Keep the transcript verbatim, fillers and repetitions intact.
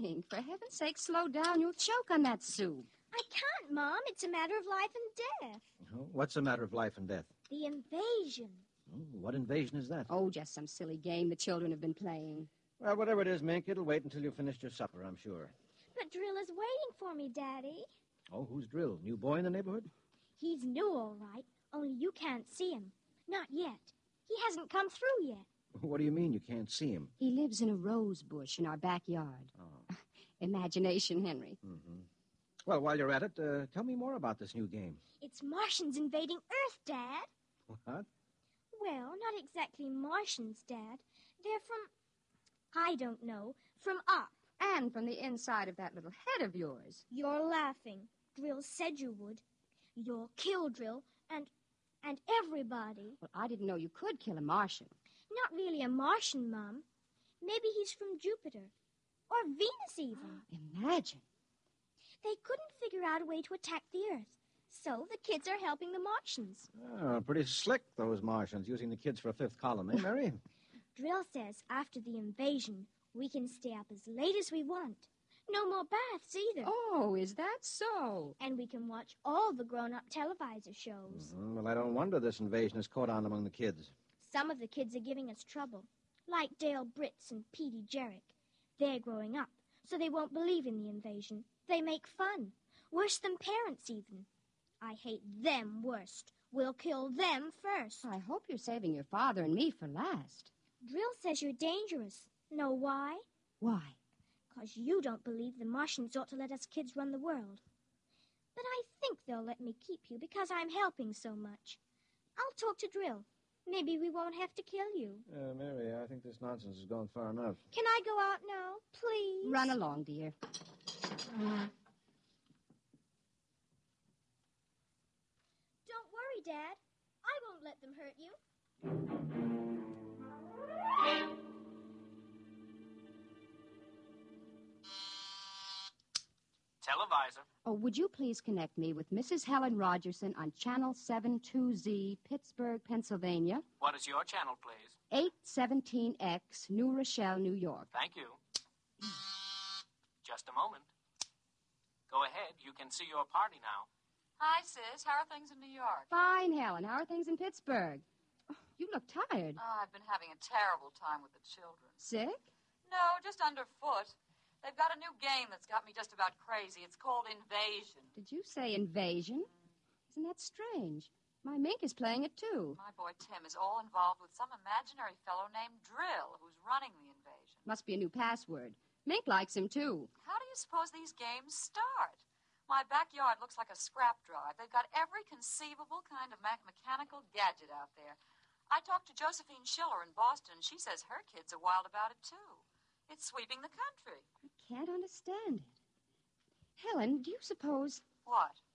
Mink, for heaven's sake, slow down. You'll choke on that soup. I can't, Mom. It's a matter of life and death. Oh, what's a matter of life and death? The invasion. Oh, what invasion is that? Oh, just some silly game the children have been playing. Well, whatever it is, Mink, it'll wait until you've finished your supper, I'm sure. But Drill is waiting for me, Daddy. Oh, who's Drill? New boy in the neighborhood? He's new, all right, only you can't see him. Not yet. He hasn't come through yet. What do you mean you can't see him? He lives in a rose bush in our backyard. Oh. Imagination, Henry. Mm-hmm. Well, while you're at it, uh, tell me more about this new game. It's Martians invading Earth, Dad. What? Well, not exactly Martians, Dad. They're from, I don't know, from up. And from the inside of that little head of yours. You're laughing. Drill said you would. You'll kill Drill and, and everybody. Well, I didn't know you could kill a Martian. Not really a Martian, Mom. Maybe he's from Jupiter. Or Venus, even. Imagine. They couldn't figure out a way to attack the Earth. So the kids are helping the Martians. Oh, pretty slick, those Martians, using the kids for a fifth column, eh, Mary? Drill says after the invasion, we can stay up as late as we want. No more baths either. Oh, is that so? And we can watch all the grown-up televisor shows. Mm-hmm. Well, I don't wonder this invasion has caught on among the kids. Some of the kids are giving us trouble, like Dale Britz and Petey Jarrick. They're growing up, so they won't believe in the invasion. They make fun. Worse than parents, even. I hate them worst. We'll kill them first. I hope you're saving your father and me for last. Drill says you're dangerous. Know why? Why? Because you don't believe the Martians ought to let us kids run the world. But I think they'll let me keep you because I'm helping so much. I'll talk to Drill. Maybe we won't have to kill you. Uh, Mary, I think this nonsense has gone far enough. Can I go out now, please? Run along, dear. Don't worry, Dad. I won't let them hurt you. Televisor. Oh, would you please connect me with Missus Helen Rogerson on Channel seven two Z, Pittsburgh, Pennsylvania. What is your channel, please? eight seventeen X, New Rochelle, New York. Thank you. Just a moment. Go ahead. You can see your party now. Hi, sis. How are things in New York? Fine, Helen. How are things in Pittsburgh? Oh, you look tired. Oh, I've been having a terrible time with the children. Sick? No, just underfoot. They've got a new game that's got me just about crazy. It's called Invasion. Did you say invasion? Isn't that strange? My Mink is playing it, too. My boy Tim is all involved with some imaginary fellow named Drill, who's running the invasion. Must be a new password. Mink likes him, too. How do you suppose these games start? My backyard looks like a scrap drive. They've got every conceivable kind of me- mechanical gadget out there. I talked to Josephine Schiller in Boston. She says her kids are wild about it, too. It's sweeping the country. I can't understand it. Helen, do you suppose... What?